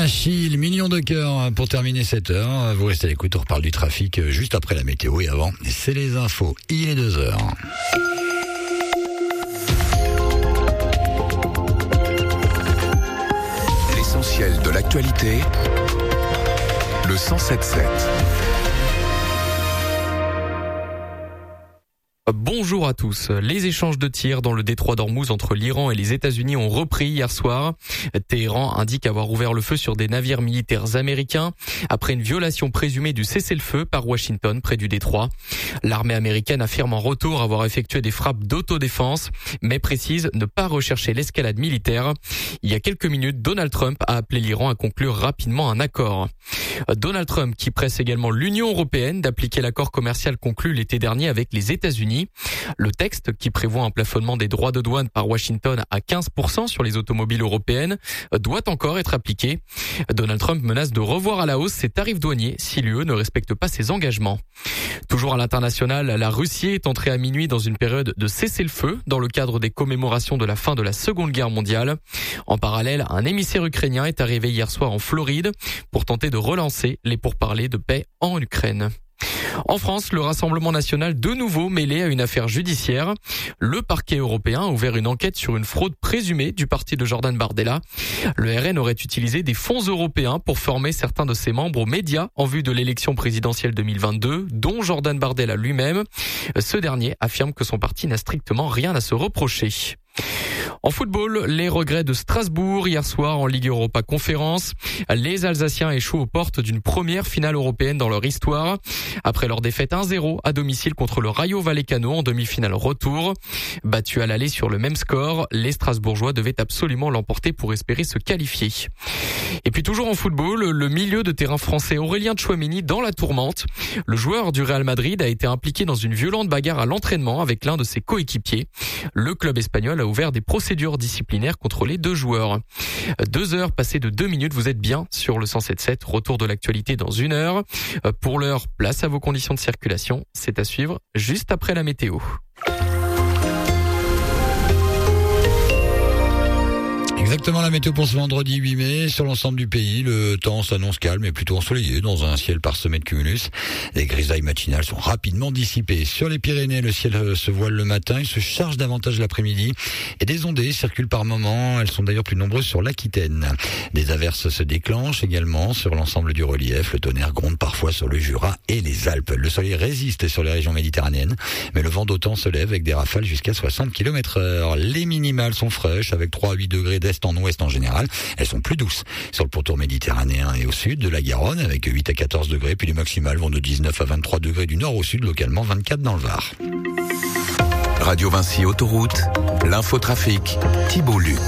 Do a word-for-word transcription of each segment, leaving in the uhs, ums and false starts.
Achille, million de cœurs pour terminer cette heure. Vous restez à l'écoute, on reparle du trafic juste après la météo et avant, c'est les infos. Il est deux heures. L'essentiel de l'actualité, le cent sept sept. Bonjour à tous. Les échanges de tirs dans le détroit d'Ormuz entre l'Iran et les États-Unis ont repris hier soir. Téhéran indique avoir ouvert le feu sur des navires militaires américains après une violation présumée du cessez-le-feu par Washington près du détroit. L'armée américaine affirme en retour avoir effectué des frappes d'autodéfense, mais précise ne pas rechercher l'escalade militaire. Il y a quelques minutes, Donald Trump a appelé l'Iran à conclure rapidement un accord. Donald Trump qui presse également l'Union européenne d'appliquer l'accord commercial conclu l'été dernier avec les États-Unis. Le texte, qui prévoit un plafonnement des droits de douane par Washington à quinze pour cent sur les automobiles européennes, doit encore être appliqué. Donald Trump menace de revoir à la hausse ses tarifs douaniers si l'U E ne respecte pas ses engagements. Toujours à l'international, la Russie est entrée à minuit dans une période de cessez-le-feu dans le cadre des commémorations de la fin de la Seconde Guerre mondiale. En parallèle, un émissaire ukrainien est arrivé hier soir en Floride pour tenter de relancer les pourparlers de paix en Ukraine. En France, le Rassemblement national de nouveau mêlé à une affaire judiciaire. Le parquet européen a ouvert une enquête sur une fraude présumée du parti de Jordan Bardella. Le R N aurait utilisé des fonds européens pour former certains de ses membres aux médias en vue de l'élection présidentielle deux mille vingt-deux, dont Jordan Bardella lui-même. Ce dernier affirme que son parti n'a strictement rien à se reprocher. En football, les regrets de Strasbourg hier soir en Ligue Europa Conférence. Les Alsaciens échouent aux portes d'une première finale européenne dans leur histoire. Après leur défaite un zéro à domicile contre le Rayo Vallecano en demi-finale retour. Battus à l'aller sur le même score, les Strasbourgeois devaient absolument l'emporter pour espérer se qualifier. Et puis toujours en football, le milieu de terrain français Aurélien Tchouaméni dans la tourmente. Le joueur du Real Madrid a été impliqué dans une violente bagarre à l'entraînement avec l'un de ses coéquipiers. Le club espagnol a ouvert des procédures disciplinaires contre les deux joueurs. Deux heures passées de deux minutes, vous êtes bien sur le cent sept sept. Retour de l'actualité dans une heure. Pour l'heure, place à vos conditions de circulation. C'est à suivre juste après la météo. Exactement la météo pour ce vendredi huit mai. Sur l'ensemble du pays, le temps s'annonce calme et plutôt ensoleillé dans un ciel parsemé de cumulus. Les grisailles matinales sont rapidement dissipées. Sur les Pyrénées, le ciel se voile le matin, il se charge davantage l'après-midi et des ondées circulent par moments. Elles sont d'ailleurs plus nombreuses sur l'Aquitaine. Des averses se déclenchent également sur l'ensemble du relief. Le tonnerre gronde parfois sur le Jura et les Alpes. Le soleil résiste sur les régions méditerranéennes, mais le vent d'automne se lève avec des rafales jusqu'à soixante kilomètres heure. Les minimales sont fraîches avec trois à huit degrés d'est en ouest en général. Elles sont plus douces sur le pourtour méditerranéen et au sud de la Garonne avec huit à quatorze degrés, puis les maximales vont de dix-neuf à vingt-trois degrés du nord au sud, localement vingt-quatre dans le Var. Radio Vinci Autoroute, l'infotrafic, Thibault Luc.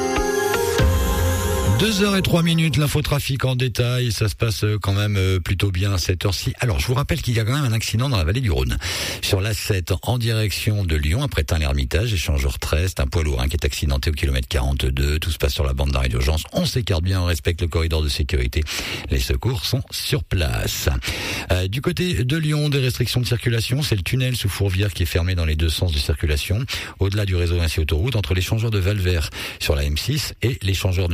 Deux heures et trois minutes, l'infotrafic en détail, ça se passe quand même plutôt bien à cette heure-ci. Alors, je vous rappelle qu'il y a quand même un accident dans la vallée du Rhône. Sur l'A sept, en direction de Lyon, après Tain-l'Hermitage, échangeur treize, un poids lourd hein, qui est accidenté au kilomètre quarante-deux. Tout se passe sur la bande d'arrêt d'urgence. On s'écarte bien, on respecte le corridor de sécurité. Les secours sont sur place. Euh, du côté de Lyon, des restrictions de circulation, c'est le tunnel sous Fourvière qui est fermé dans les deux sens de circulation. Au-delà du réseau Vinci Autoroute, entre l'échangeur de Valvert sur la M six et l'échangeur de